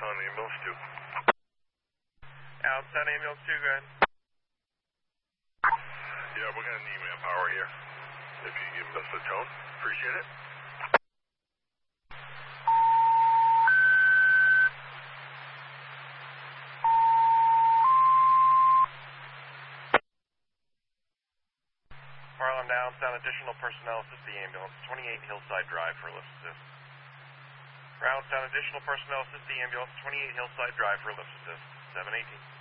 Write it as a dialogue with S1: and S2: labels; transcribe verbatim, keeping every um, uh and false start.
S1: Allentown Ambulance two.
S2: Allentown Ambulance two, go ahead.
S1: Yeah, we're going to need manpower here. If you give us a tone, appreciate it.
S2: Harlem to Allentown, additional personnel assist the ambulance, twenty-eight Hillside Drive for lift assist. For Allentown, additional personnel assist the ambulance, twenty-eight Hillside Drive for lift assist, seven eighteen.